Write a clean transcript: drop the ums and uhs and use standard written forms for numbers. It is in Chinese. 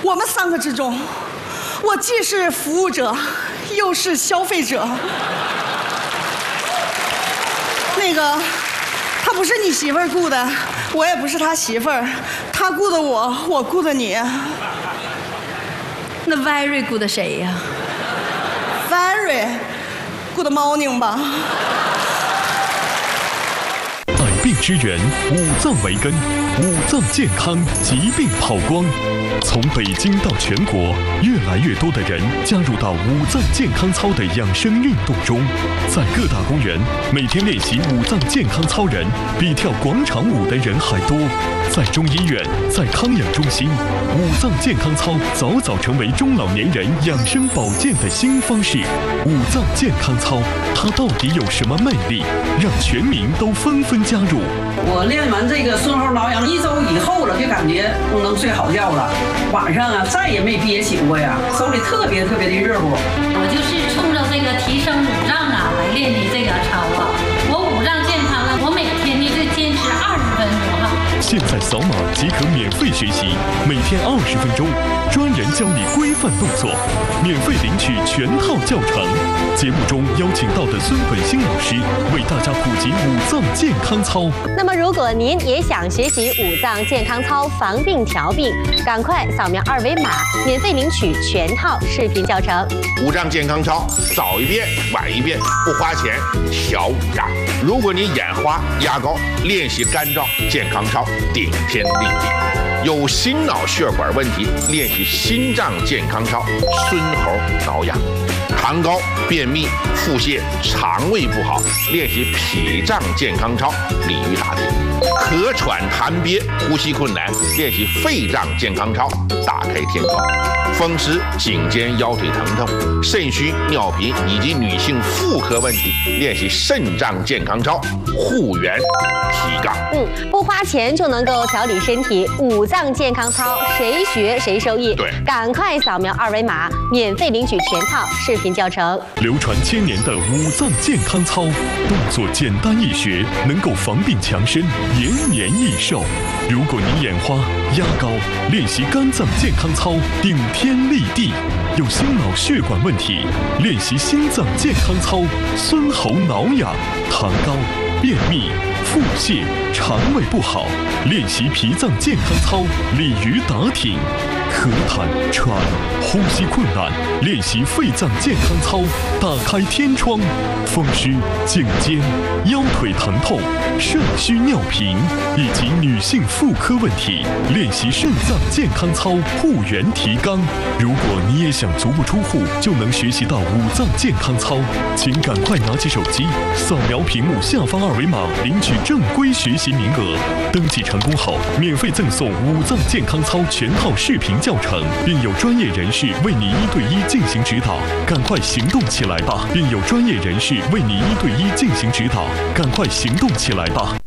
我们3个之中，我既是服务者，又是消费者。那个，他不是你媳妇儿雇的，我也不是他媳妇儿，他雇的我，我雇的你。 那 Very 雇的谁呀 ？Very 雇的猫宁吧。 百病之源，五脏为根，五脏健康，疾病跑光。从北京到全国，越来越多的人加入到五脏健康操的养生运动中。在各大公园，每天练习五脏健康操人比跳广场舞的人还多。在中医院，在康养中心，五脏健康操早早成为中老年人养生保健的新方式。五脏健康操，它到底有什么魅力，让全民都纷纷加入？ 我练完这个顺后挠痒1周以后了，就感觉能睡好觉了。晚上啊，再也没憋醒过呀，手里特别的热乎。 我就是冲着这个提升五脏啊来练的这个操啊。我五脏健康了，我每天呢就坚持20分钟哈。 现在扫码即可免费学习，每天20分钟，专人教你规范动作，免费领取全套教程。节目中邀请到的孙本兴老师为大家普及五脏健康操。 那么，如果您也想学习五脏健康操防病调病，赶快扫描2维码，免费领取全套视频教程。 五脏健康操，早一遍晚一遍，不花钱，小五脏。如果你眼花、牙膏，练习干燥健康操，顶天立地。有心脑血管问题，练习心脏健康操，孙猴挠痒。痰高、便秘、腹泻、肠胃不好，练习脾脏健康操，鲤鱼打挺。咳喘痰憋、呼吸困难，练习肺脏健康操，打开天窗。风湿、颈肩、腰腿疼痛、肾虚、尿频以及女性妇科问题，练习肾脏健康操，护元提杠。 不花钱就能够调理身体，五脏健康操谁学谁受益。 对， 赶快扫描2维码，免费领取全套视频教程。 流传千年的五脏健康操，动作简单易学，能够防病强身，延年益寿。如果你眼花、压高，练习肝脏健康操，顶天立地；有心脑血管问题，练习心脏健康操，孙喉挠痒；痰高、便秘、腹泻、肠胃不好，练习脾脏健康操，鲤鱼打挺；咳痰、喘、呼吸困难，练习肺脏健康操，打开天窗；风湿、颈肩、腰腿疼痛、肾虚尿频以及女性妇科问题，练习肾脏健康操，护元提纲。如果你也想足不出户就能学习到五脏健康操，请赶快拿起手机，扫描屏幕下方2维码，领取正规学习名额。登记成功后，免费赠送五脏健康操全套视频教程，并有专业人士为你1对1进行指导。赶快行动起来吧！并有专业人士为你1对1进行指导，赶快行动起来吧！